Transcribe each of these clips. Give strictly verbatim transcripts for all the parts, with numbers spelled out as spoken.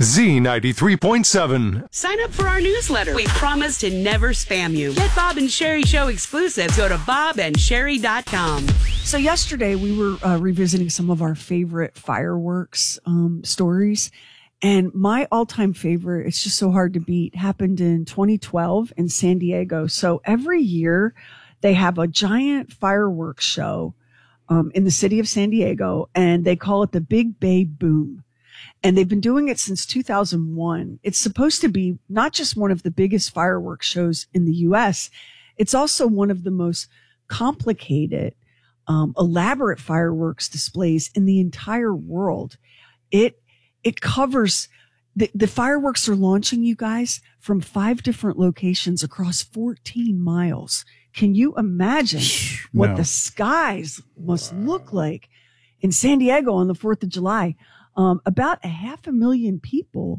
Z ninety-three point seven. Sign up for our newsletter. We promise to never spam you. Get Bob and Sherry Show exclusives. Go to bob and sherry dot com. So yesterday we were uh, revisiting some of our favorite fireworks um, stories. And my all-time favorite, it's just so hard to beat, happened in twenty twelve in San Diego. So every year they have a giant fireworks show um, in the city of San Diego, and they call it the Big Bay Boom. And they've been doing it since two thousand one. It's supposed to be not just one of the biggest fireworks shows in the U S, it's also one of the most complicated, um, elaborate fireworks displays in the entire world. It It covers, the, the fireworks are launching, you guys, from five different locations across fourteen miles. Can you imagine what No. the skies must look like in San Diego on the fourth of July? Um, about a half a million people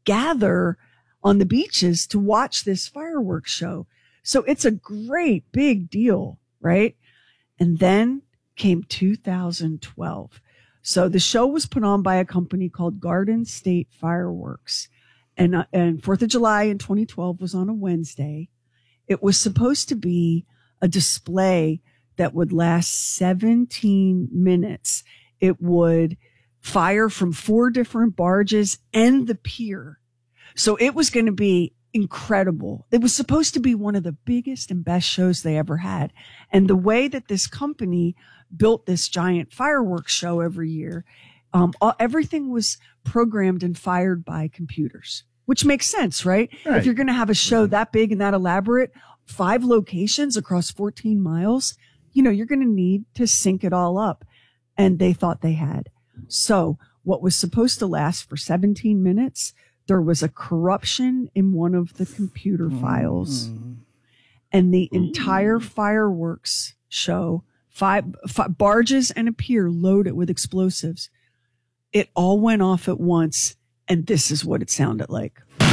gather on the beaches to watch this fireworks show. So it's a great big deal, right? And then came two thousand twelve. So the show was put on by a company called Garden State Fireworks. And, uh, and fourth of July in twenty twelve was on a Wednesday. It was supposed to be a display that would last seventeen minutes. It would fire from four different barges and the pier. So it was going to be incredible. It was supposed to be one of the biggest and best shows they ever had. And the way that this company built this giant fireworks show every year, um, all, everything was programmed and fired by computers, which makes sense, right? Right. If you're going to have a show that big and that elaborate, five locations across fourteen miles, you know, you're going to need to sync it all up. And they thought they had. So what was supposed to last for seventeen minutes, there was a corruption in one of the computer files. Mm. And the entire fireworks show, five, five barges and a pier loaded with explosives, it all went off at once. And this is what it sounded like.